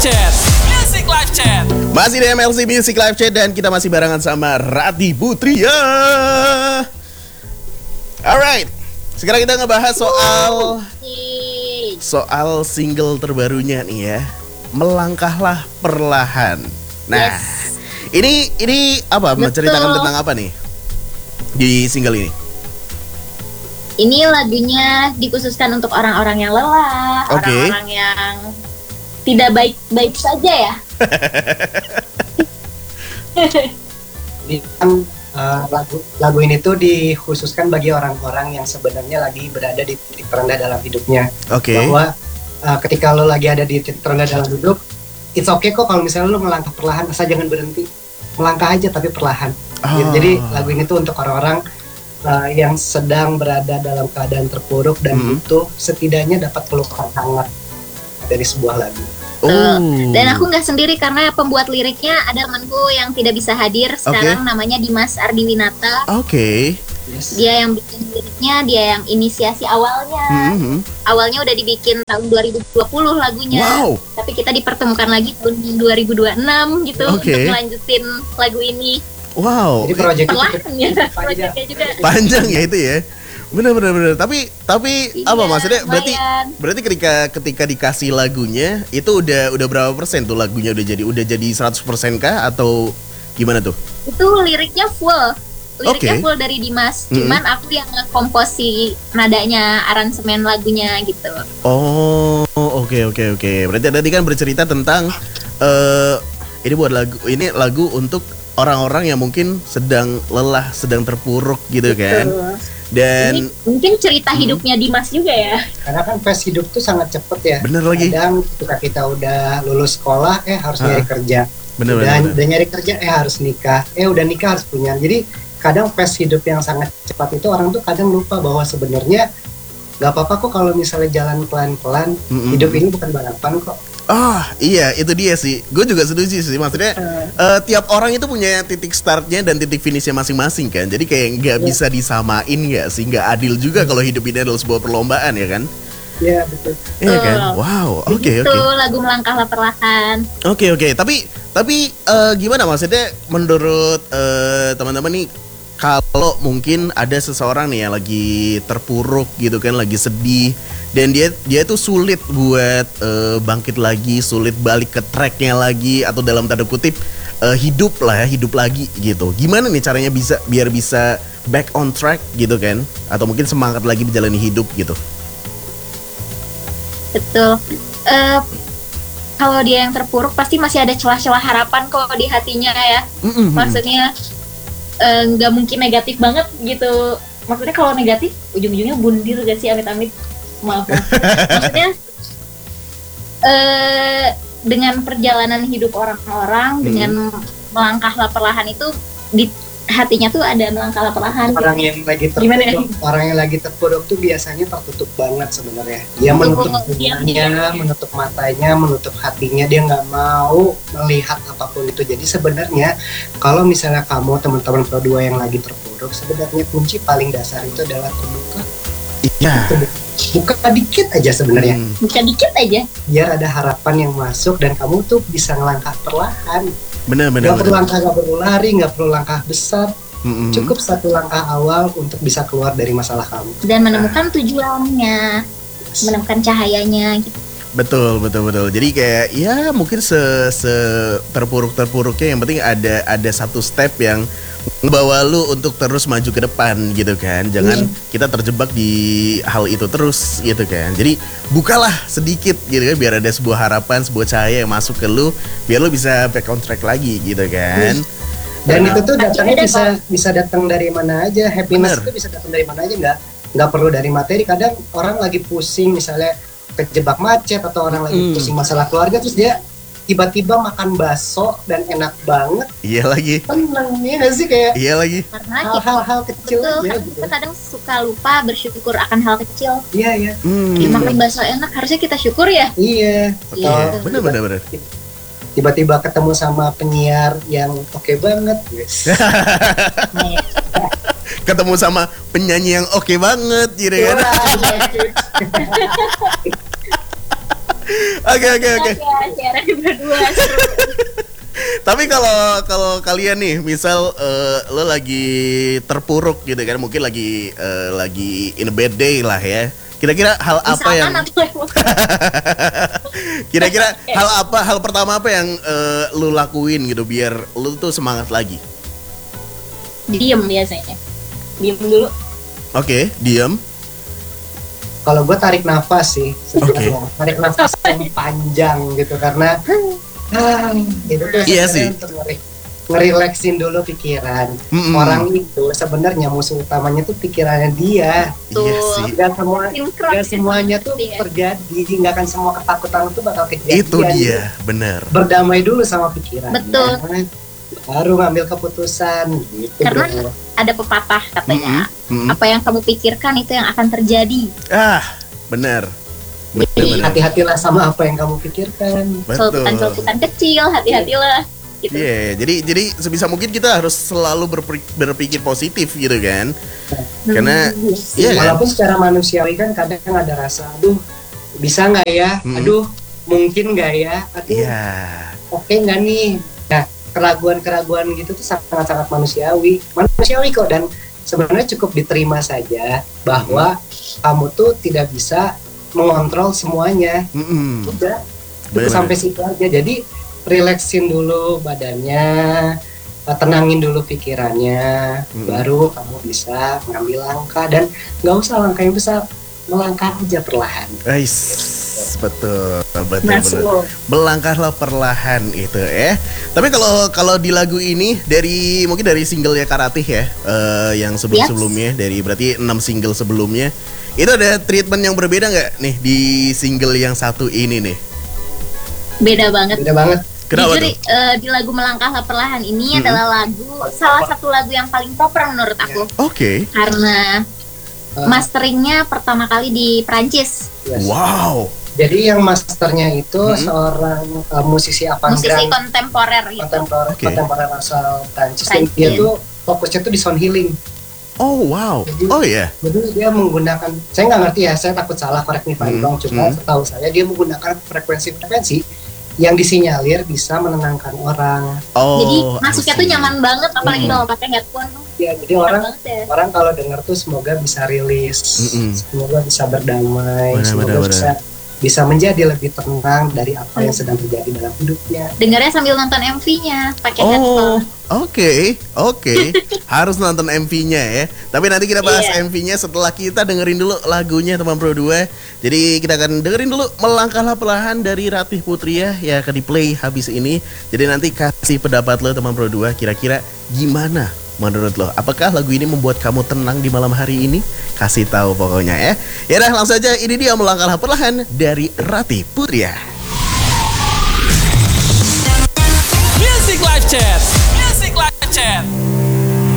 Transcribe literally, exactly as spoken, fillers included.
Chat. Music Live Chat. Masih di M L C Music Live Chat dan kita masih barengan sama Rati Putria. Alright, sekarang kita ngebahas soal soal single terbarunya nih ya, Melangkahlah Perlahan. Nah, yes. ini ini apa? Betul. Menceritakan tentang apa nih di single ini? Ini lagunya dikhususkan untuk orang-orang yang lelah, okay. orang-orang yang tidak baik-baik saja ya. Ini kan uh, lagu lagu ini tuh dikhususkan bagi orang-orang yang sebenarnya lagi berada di titik terendah dalam hidupnya. Okay. Bahwa uh, ketika lo lagi ada di titik terendah dalam hidup, it's okay kok kalau misalnya lo melangkah perlahan, asal jangan berhenti, melangkah aja tapi perlahan. Oh. Jadi lagu ini tuh untuk orang-orang uh, yang sedang berada dalam keadaan terpuruk dan hmm. butuh setidaknya dapat pelukan hangat dari sebuah lagu. Oh. Dan aku nggak sendiri karena pembuat liriknya ada temanku yang tidak bisa hadir sekarang, okay. namanya Dimas Ardiwinata. Oke. Okay. Yes. Dia yang bikin liriknya, dia yang inisiasi awalnya. Mm-hmm. Awalnya udah dibikin tahun dua ribu dua puluh lagunya. Wow. Tapi kita dipertemukan lagi tahun dua ribu dua puluh enam gitu, okay. untuk melanjutin lagu ini. Wow. Jadi proyeknya proyeknya juga panjang ya itu ya. Bener bener bener. Tapi tapi iya, apa maksudnya? Berarti lumayan. Berarti ketika ketika dikasih lagunya itu udah udah berapa persen tuh lagunya udah jadi udah jadi seratus persen kah atau gimana tuh? Itu liriknya full. Liriknya okay. full dari Dimas. Cuman mm-hmm. aku yang ngekomposi nadanya, aransemen lagunya gitu. Oh, oke okay, oke okay, oke. Okay. Berarti tadi kan bercerita tentang uh, ini buat lagu ini lagu untuk orang-orang yang mungkin sedang lelah, sedang terpuruk gitu. Betul. Kan. Dan ini mungkin cerita hidupnya hmm. Dimas juga ya. Karena kan fase hidup tuh sangat cepet ya. Bener lagi. Kadang ketika kita udah lulus sekolah, eh harus ha. nyari kerja. Bener, udah, bener, udah nyari kerja, eh harus nikah. Eh udah nikah harus punya. Jadi kadang fase hidup yang sangat cepat itu orang tuh kadang lupa bahwa sebenarnya gak apa-apa kok kalau misalnya jalan pelan-pelan. Mm-hmm. Hidup ini bukan balapan kok. Ah iya itu dia sih. Gue juga setuju sih. Maksudnya uh. Uh, tiap orang itu punya titik startnya dan titik finishnya masing-masing kan. Jadi kayak nggak yeah. bisa disamain nggak sih. Nggak adil juga kalau hidup ini adalah sebuah perlombaan ya kan. Iya yeah, betul. Iya kan. Wow. Oke okay, oke. Okay. Itu lagu Melangkahlah Perlahan. Oke okay, oke. Okay. Tapi tapi uh, gimana maksudnya menurut uh, teman-teman nih, kalau mungkin ada seseorang nih yang lagi terpuruk gitu kan, lagi sedih dan dia dia tuh sulit buat uh, bangkit lagi, sulit balik ke tracknya lagi atau dalam tanda kutip uh, hidup lah ya, hidup lagi gitu. Gimana nih caranya bisa biar bisa back on track gitu kan? Atau mungkin semangat lagi menjalani hidup gitu? Betul. Uh, kalau dia yang terpuruk pasti masih ada celah-celah harapan kok di hatinya ya. Mm-hmm. Maksudnya nggak uh, mungkin negatif banget gitu. Maksudnya kalau negatif ujung-ujungnya bundir gak sih, amit-amit. Maaf. Maksudnya uh, dengan perjalanan hidup orang-orang, hmm. dengan melangkahlah perlahan itu di hatinya tuh ada melangkahlah perlahan. Orang gitu. yang lagi terpuruk, ya? orang yang lagi terpuruk tuh biasanya tertutup banget sebenarnya. Dia oh, menutup dunia, menutup matanya, menutup hatinya. Dia nggak mau melihat apapun itu. Jadi sebenarnya kalau misalnya kamu teman-teman Pro dua yang lagi terpuruk, sebenarnya kunci paling dasar itu adalah terbuka. Iya. Buka dikit aja sebenarnya. Hmm. Buka dikit aja. Biar ada harapan yang masuk dan kamu tuh bisa ngelangkah perlahan. Benar-benar. Gak perlu langkah, gak perlu lari, gak perlu langkah besar. Mm-hmm. Cukup satu langkah awal untuk bisa keluar dari masalah kamu dan menemukan tujuannya, yes. menemukan cahayanya. Gitu. Betul, betul, betul. Jadi kayak ya mungkin se, se terpuruk-terpuruknya yang penting ada ada satu step yang ngebawa lu untuk terus maju ke depan gitu kan. Jangan yeah. kita terjebak di hal itu terus gitu kan. Jadi bukalah sedikit gitu kan biar ada sebuah harapan, sebuah cahaya yang masuk ke lu biar lu bisa back on track lagi gitu kan. Yeah. Dan nah, itu tuh datangnya bisa bisa datang dari mana aja. Happiness Bener. itu bisa datang dari mana aja, nggak nggak perlu dari materi. Kadang orang lagi pusing misalnya kejebak macet atau orang lagi mm. pusing masalah keluarga terus dia tiba-tiba makan bakso dan enak banget. Iya lagi. Tenang ya nggak sih kayak. Iya lagi. Karena hal-hal kecil betul, aja. Kan gitu. Kita kadang suka lupa bersyukur akan hal kecil. Iya iya. Hmm. Ya, makan bakso enak harusnya kita syukur ya. Iya. Iya. Benar-benar benar. Tiba-tiba ketemu sama penyiar yang oke okay banget, guys. Ketemu sama penyanyi yang oke okay banget, gitu kan? Oke oke oke. Ya, siaran berdua seru. Tapi kalau kalau kalian nih, misal eh, lo lagi terpuruk gitu kan, mungkin lagi eh, lagi in a bad day lah ya. Kira-kira hal apa Misalkan yang atau emang kira-kira hal apa hal pertama apa yang eh, lo lakuin gitu biar lo tuh semangat lagi? diem biasanya. Diem dulu. Oke, diam. Kalau gue tarik nafas sih sebenarnya. Oke. Tarik nafas yang panjang gitu karena ah, itu tuh Iya sebenarnya sih. untuk ngeri- ngerileksin dulu pikiran. Mm-mm. Orang itu sebenarnya musuh utamanya tuh pikirannya dia. Iya sih. Gak semua, Sinkron. gak semuanya tuh Iya. terjadi. Gak akan semua ketakutan itu bakal kejadian. Itu dia, benar. Berdamai dulu sama pikiran. Betul. Baru ngambil keputusan gitu. Karena bro. ada pepatah katanya, Mm-mm. apa yang kamu pikirkan itu yang akan terjadi. Ah, benar. Benar, Jadi benar. hati-hatilah sama apa yang kamu pikirkan. Betul. Celutukan-celutukan kecil, hati-hatilah. Gitu. Iya, jadi jadi sebisa mungkin kita harus selalu berpikir, berpikir positif gitu kan. Karena Hmm, iya kan? Walaupun secara manusiawi kan kadang ada rasa, aduh bisa nggak ya, Mm. aduh mungkin nggak ya, aduh Iya. oke nggak nih. Nah keraguan-keraguan gitu tuh sangat-sangat manusiawi, manusiawi kok, dan sebenarnya cukup diterima saja bahwa kamu tuh tidak bisa mengontrol semuanya. Mm-mm. Udah, Benar. itu sampai situ aja. Jadi relaksin dulu badannya, eh, tenangin dulu pikirannya, Mm. baru kamu bisa ngambil langkah, dan nggak usah langkah yang besar, melangkah aja perlahan. Guys, betul, betul, Masuk. betul. Melangkahlah perlahan itu eh. Tapi kalau kalau di lagu ini dari mungkin dari singlenya Karatih ya, eh, yang sebelum-sebelumnya dari berarti enam single sebelumnya, itu ada treatment yang berbeda nggak nih di single yang satu ini nih? Beda banget. Beda banget. Kenapa Jujur tuh? eh, di lagu Melangkahlah Perlahan ini Mm-mm. adalah lagu salah satu lagu yang paling proper menurut aku Oke. karena Eh, masteringnya pertama kali di Prancis, yes. Wow. Jadi yang masternya itu Mm-mm. seorang eh, musisi musisi avant-garde, kontemporer gitu. kontemporer, Oke. kontemporer asal Prancis. Dan Prancis. dia tuh fokusnya tuh di sound healing. Oh wow. Jadi- Oh ya. Jadi dia menggunakan, saya nggak ngerti ya, saya takut salah, correct me if I'm Hmm, wrong, cuma hmm. setahu saya dia menggunakan frekuensi-frekuensi yang disinyalir bisa menenangkan orang. Oh. Jadi I masuknya tuh see. nyaman banget, apalagi Mm. kalau pakai headphone. Ya, jadi Enak orang banget ya. orang kalau dengar tuh semoga bisa rilis, Mm-mm. semoga bisa berdamai, Benar, semoga benar, benar. bisa bisa menjadi lebih tenang dari apa yang Hmm. sedang terjadi dalam hidupnya. Dengarnya sambil nonton M V-nya pakai Oh, headphone. oke, oke. Harus nonton M V-nya ya. Tapi nanti kita bahas Iya. M V-nya setelah kita dengerin dulu lagunya teman Pro dua. Jadi kita akan dengerin dulu Melangkahlah Perlahan dari Ratih Putri ya, yang akan di-play habis ini. Jadi nanti kasih pendapat lo teman Pro dua, kira-kira gimana menurut lo? Apakah lagu ini membuat kamu tenang di malam hari ini? Kasih tahu pokoknya ya. Ya udah langsung aja, ini dia Melangkahlah Perlahan dari Ratih Putri ya. Music Live Chat.